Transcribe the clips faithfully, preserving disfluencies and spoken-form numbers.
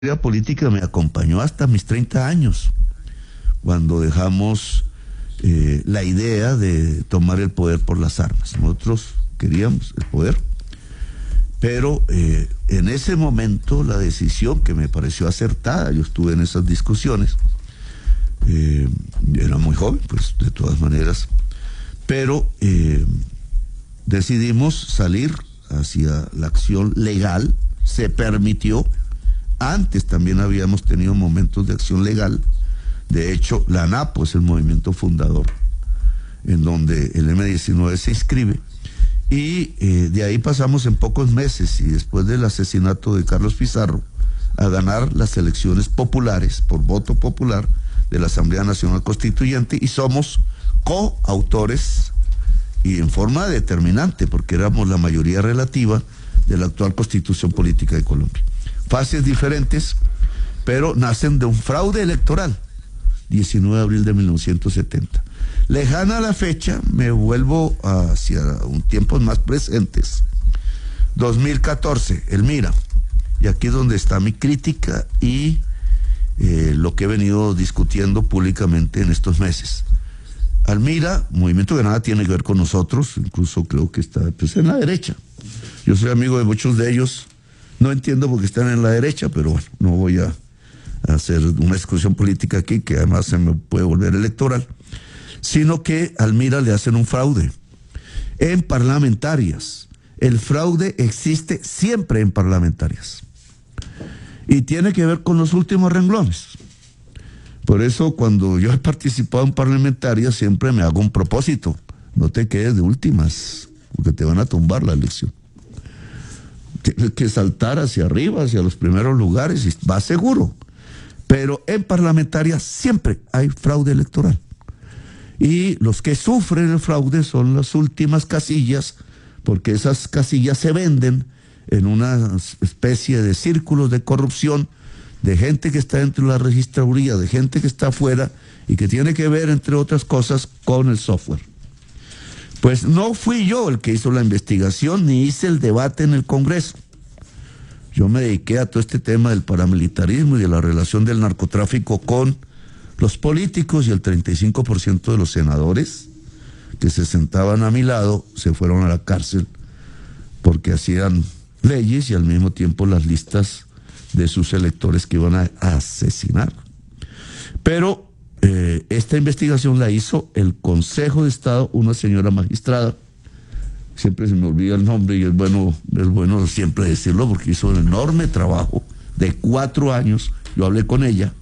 La política me acompañó hasta mis treinta años, cuando dejamos eh, la idea de tomar el poder por las armas. Nosotros queríamos el poder, pero eh, en ese momento la decisión que me pareció acertada, yo estuve en esas discusiones, eh, era muy joven, pues de todas maneras, pero eh, decidimos salir hacia la acción legal, se permitió. Antes también habíamos tenido momentos de acción legal. De hecho, la ANAPO es el movimiento fundador, en donde el eme diecinueve se inscribe. Y eh, de ahí pasamos en pocos meses, y después del asesinato de Carlos Pizarro, a ganar las elecciones populares, por voto popular, de la Asamblea Nacional Constituyente, y somos coautores, y en forma determinante, porque éramos la mayoría relativa de la actual Constitución Política de Colombia. Fases diferentes, pero nacen de un fraude electoral, diecinueve de abril de mil novecientos setenta. Lejana la fecha, me vuelvo hacia un tiempos más presentes. dos mil catorce, Elmira, y aquí es donde está mi crítica y eh, lo que he venido discutiendo públicamente en estos meses. Elmira, movimiento que nada tiene que ver con nosotros, incluso creo que está pues, en la derecha. Yo soy amigo de muchos de ellos. No entiendo por qué están en la derecha, pero bueno, no voy a, a hacer una discusión política aquí, que además se me puede volver electoral, sino que a Elmira le hacen un fraude en parlamentarias. El fraude existe siempre en parlamentarias y tiene que ver con los últimos renglones. Por eso cuando yo he participado en parlamentarias siempre me hago un propósito: no te quedes de últimas, porque te van a tumbar la elección. Tienes que saltar hacia arriba, hacia los primeros lugares, y va seguro. Pero en parlamentaria siempre hay fraude electoral. Y los que sufren el fraude son las últimas casillas, porque esas casillas se venden en una especie de círculos de corrupción, de gente que está dentro de la registraduría, de gente que está afuera, y que tiene que ver, entre otras cosas, con el software. Pues no fui yo el que hizo la investigación, ni hice el debate en el Congreso. Yo me dediqué a todo este tema del paramilitarismo y de la relación del narcotráfico con los políticos, y el treinta y cinco por ciento de los senadores que se sentaban a mi lado se fueron a la cárcel porque hacían leyes y al mismo tiempo las listas de sus electores que iban a asesinar. Pero Eh, esta investigación la hizo el Consejo de Estado, una señora magistrada, siempre se me olvida el nombre y es bueno, es bueno siempre decirlo porque hizo un enorme trabajo de cuatro años. Yo hablé con ella.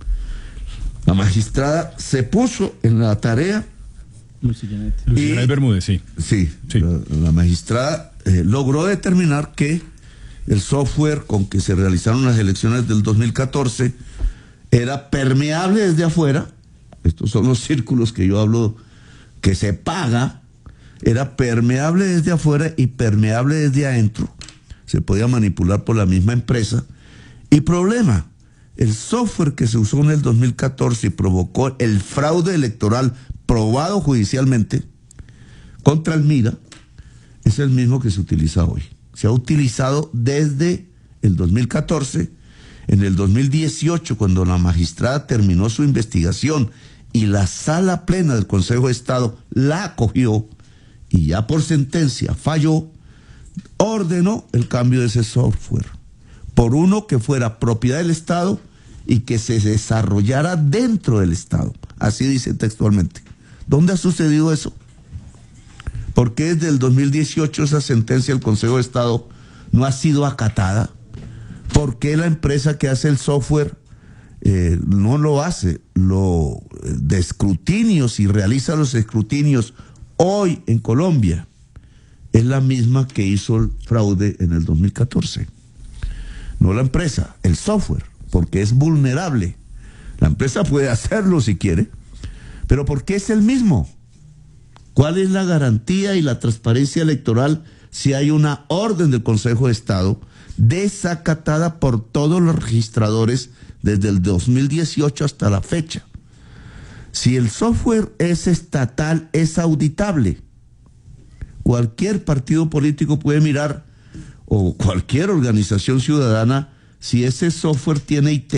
La magistrada se puso en la tarea. Lucy Janet Bermúdez, sí. Sí, sí. La, la magistrada eh, logró determinar que el software con que se realizaron las elecciones del dos mil catorce era permeable desde afuera. Estos son los círculos que yo hablo, que se paga. Era permeable desde afuera y permeable desde adentro. Se podía manipular por la misma empresa. Y problema, el software que se usó en el dos mil catorce y provocó el fraude electoral probado judicialmente contra Elmira es el mismo que se utiliza hoy. Se ha utilizado desde el dos mil catorce. En el dos mil dieciocho, cuando la magistrada terminó su investigación y la sala plena del Consejo de Estado la acogió y ya por sentencia falló, ordenó el cambio de ese software por uno que fuera propiedad del Estado y que se desarrollara dentro del Estado. Así dice textualmente. ¿Dónde ha sucedido eso? ¿Por qué desde el dos mil dieciocho esa sentencia del Consejo de Estado no ha sido acatada? ¿Por qué la empresa que hace el software eh, no lo hace? Lo de escrutinios y realiza los escrutinios hoy en Colombia es la misma que hizo el fraude en el dos mil catorce. No la empresa, el software, porque es vulnerable. La empresa puede hacerlo si quiere, pero ¿por qué es el mismo? ¿Cuál es la garantía y la transparencia electoral si hay una orden del Consejo de Estado desacatada por todos los registradores desde el dos mil dieciocho hasta la fecha? Si el software es estatal, es auditable. Cualquier partido político puede mirar, o cualquier organización ciudadana, si ese software tiene I T